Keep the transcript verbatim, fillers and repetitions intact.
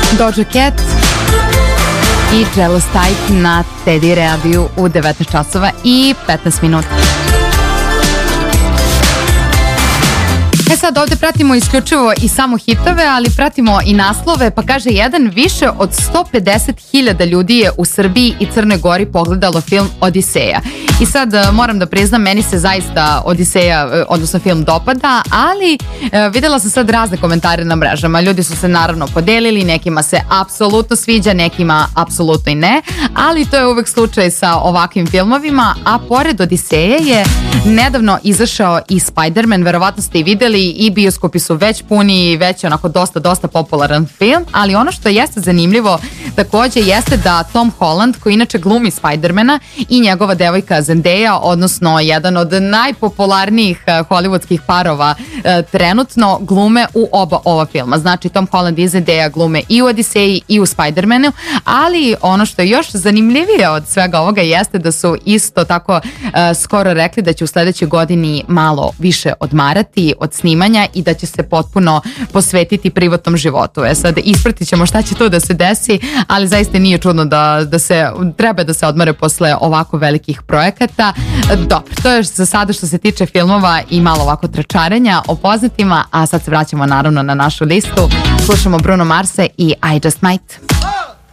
Doja Cat i Jealous Type na Teddy Radio u devetnaest časova i petnaest minuta. E sad ovde pratimo isključivo i samo hitove, ali pratimo i naslove, pa kaže jedan, više od sto pedeset hiljada ljudi je u Srbiji i Crnoj Gori pogledalo film Odiseja. I sad moram da priznam, meni se zaista Odiseja, odnosno film, dopada, ali e, videla sam sad razne komentare na mrežama. Ljudi su se naravno podelili, nekima se apsolutno sviđa, nekima apsolutno i ne, ali to je uvek slučaj sa ovakvim filmovima, a pored Odiseje je nedavno izašao i Spider-Man, verovatno ste i videli, i bioskopi su već puni i već onako dosta, dosta popularan film, ali ono što jeste zanimljivo takođe jeste da Tom Holland, koji inače glumi Spider-mana, i njegova devojka Zendaya, odnosno jedan od najpopularnijih hollywoodskih parova e, trenutno, glume u oba ova filma. Znači Tom Holland i Zendaya glume i u Odiseji i u Spider-manu, ali ono što je još zanimljivije od svega ovoga jeste da su isto tako e, skoro rekli da će u sledećoj godini malo više odmarati od snimanja i da će se potpuno posvetiti privatnom životu. E sad, ispratit ćemo šta će to da se desi, ali zaista nije čudno da, da se treba da se odmare posle ovako velikih projekata. Dobro, to je za sada što se tiče filmova i malo ovako tračarenja o poznatima, a sad se vraćamo naravno na našu listu. Slušamo Bruno Marsa i I Just Might.